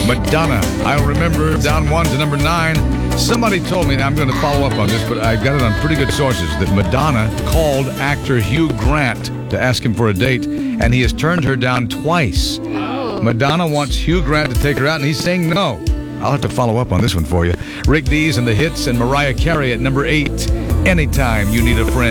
Madonna. I'll remember down 1 to number 9. Somebody told me, and I'm going to follow up on this, but I got it on pretty good sources, that Madonna called actor Hugh Grant to ask him for a date, and he has turned her down twice. Madonna wants Hugh Grant to take her out, and he's saying no. I'll have to follow up on this one for you. Rick Dees and the Hits, and Mariah Carey at number 8. Anytime You Need a Friend.